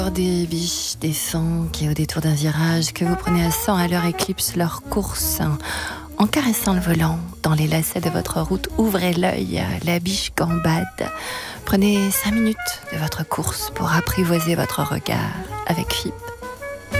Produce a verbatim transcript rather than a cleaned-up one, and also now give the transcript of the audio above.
Des biches, des sangs qui, au détour d'un virage que vous prenez à cent à l'heure, éclipsent leur course. En caressant le volant, dans les lacets de votre route, ouvrez l'œil, la biche gambade. Prenez cinq minutes de votre course pour apprivoiser votre regard avec F I P.